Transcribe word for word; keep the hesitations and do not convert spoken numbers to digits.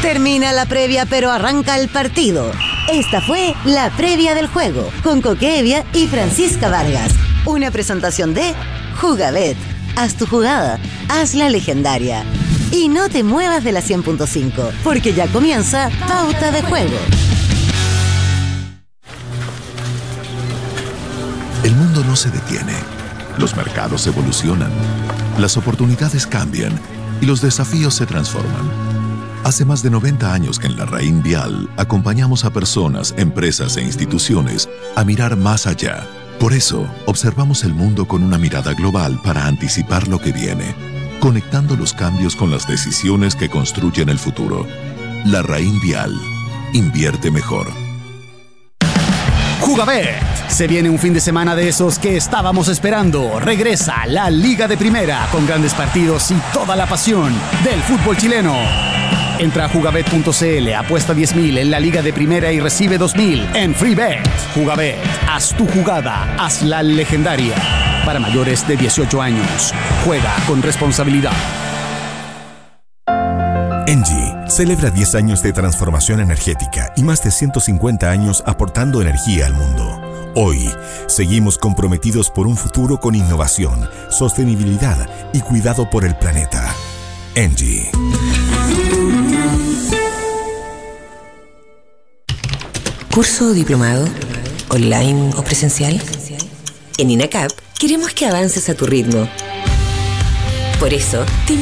Termina la previa, pero arranca el partido. Esta fue la previa del juego, con Coque Evia y Francisca Vargas. Una presentación de Jugabet. Haz tu jugada, hazla legendaria. Y no te muevas de la cien punto cinco, porque ya comienza Pauta de Juego. El mundo no se detiene. Los mercados evolucionan. Las oportunidades cambian y los desafíos se transforman. Hace más de noventa años que en la Raín Vial acompañamos a personas, empresas e instituciones a mirar más allá. Por eso, observamos el mundo con una mirada global para anticipar lo que viene, conectando los cambios con las decisiones que construyen el futuro. La Raín Vial. Invierte mejor. Jugabet. Se viene un fin de semana de esos que estábamos esperando. Regresa la Liga de Primera con grandes partidos y toda la pasión del fútbol chileno. Entra a jugabet punto cl, apuesta diez mil en la Liga de Primera y recibe dos mil en FreeBet. Jugabet, haz tu jugada, hazla legendaria. Para mayores de dieciocho años, juega con responsabilidad. Engie celebra diez años de transformación energética y más de ciento cincuenta años aportando energía al mundo. Hoy, seguimos comprometidos por un futuro con innovación, sostenibilidad y cuidado por el planeta. Engie. ¿Curso o diplomado? ¿Online o presencial? En INACAP queremos que avances a tu ritmo. Por eso, te